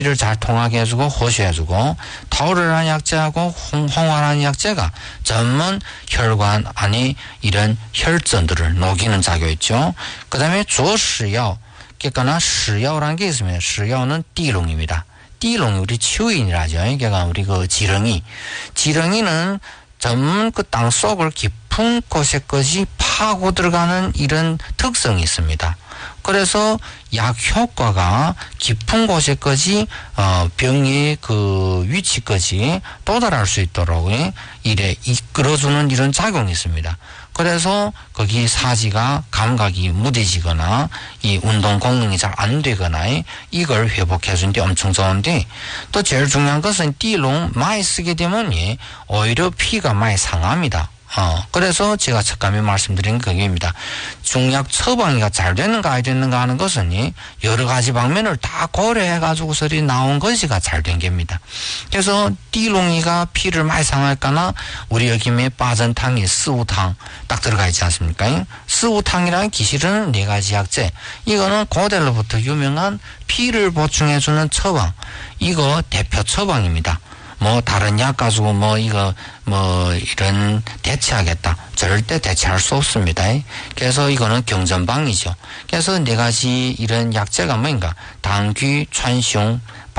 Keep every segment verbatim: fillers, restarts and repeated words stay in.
피를 잘 통하게 해주고 호수해주고 타우르라는 약재하고 홍, 홍화라는 약재가 전문 혈관 안에 이런 혈전들을 녹이는 작용이 있죠. 그 다음에 조시药, 그러니까 시药라는 게 있습니다. 시药는 띠롱입니다. 띠롱이 우리 치유인이라죠. 그러니까 우리 그 지렁이. 지렁이는 전문 그 땅 속을 깊은 곳에까지 파고 들어가는 이런 특성이 있습니다. 그래서 약 효과가 깊은 곳에까지 어 병의 그 위치까지 도달할 수 있도록 이래 이끌어주는 이런 작용이 있습니다. 그래서 거기 사지가 감각이 무뎌지거나 이 운동功能이 잘 안 되거나 이걸 회복해 주는 데 엄청 좋은데 또 제일 중요한 것은 띠롱 많이 쓰게 되면 오히려 피가 많이 상합니다. 어, 그래서 제가 첫감에 말씀드린 그게입니다. 중약 처방이가 잘 되는가 안 되는가 하는 것은 여러 가지 방면을 다 고려해가지고서 나온 것이가 잘 된 겁니다. 그래서 띠롱이가 피를 많이 상할까나 우리 여기에 빠진 탕이 스우탕 딱 들어가 있지 않습니까? 스우탕이라는 기실은 네 가지 약재. 이거는 고대로부터 유명한 피를 보충해주는 처방. 이거 대표 처방입니다. 뭐 다른 약 가지고 뭐 이거 뭐 이런 대체하겠다. 절대 대체할 수 없습니다. 그래서 이거는 경전방이죠. 그래서 네 가지 이런 약재가 뭐인가? 당귀,川芎,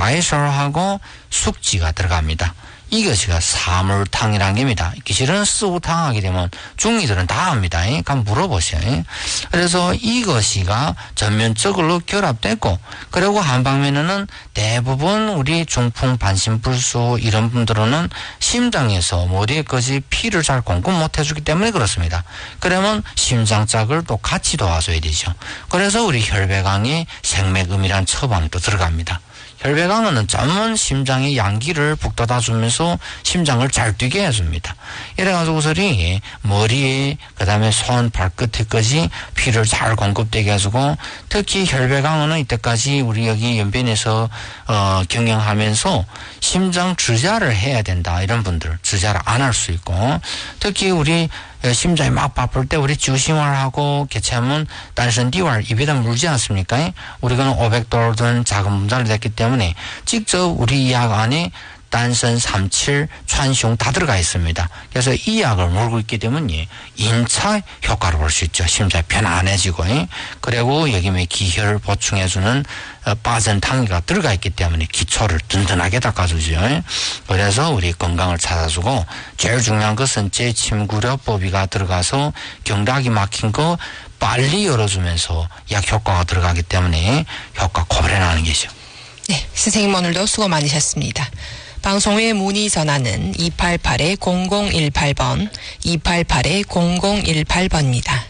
바이설하고 숙지가 들어갑니다. 이것이가 사물탕이라는 겁니다. 기실은 쓰우탕 하게 되면 중이들은 다 합니다. 한번 물어보세요. 그래서 이것이가 전면적으로 결합되고 그리고 한 방면에는 대부분 우리 중풍 반신불수 이런 분들은 심장에서 머리에까지 피를 잘 공급 못 해주기 때문에 그렇습니다. 그러면 심장짝을 또 같이 도와줘야 되죠. 그래서 우리 혈배강에 생맥음이란 처방이 또 들어갑니다. 혈배강은 전문 심장의 양기를 북돋아주면서 심장을 잘 뛰게 해줍니다. 이래가지고서리 머리에 그 다음에 손 발끝에까지 피를 잘 공급되게 해주고 특히 혈배강은 이때까지 우리 여기 연변에서 어, 경영하면서 심장 주자를 해야 된다 이런 분들 주자를 안 할 수 있고 특히 우리 심장이 막 바쁠 때 우리 주심활하고 개체하면 단선디활 입에다 물지 않습니까? 우리가 오백 도든 작은 분자를 됐기 때문에 직접 우리 이 약 안에 단선, 삼칠,川芎 다 들어가 있습니다. 그래서 이 약을 물고 있게 되면 인차 효과를 볼 수 있죠. 심장이 편안해지고 그리고 여기에 기혈을 보충해주는 빠진 탕이가 들어가 있기 때문에 기초를 든든하게 닦아주죠. 그래서 우리 건강을 찾아주고 제일 중요한 것은 재침구려법이가 들어가서 경락이 막힌 거 빨리 열어주면서 약 효과가 들어가기 때문에 효과 고발해 나는 것이죠. 네, 선생님 오늘도 수고 많으셨습니다. 방송에 문의 전화는 이팔팔 공공일팔 번, 이팔팔 공공일팔 번입니다.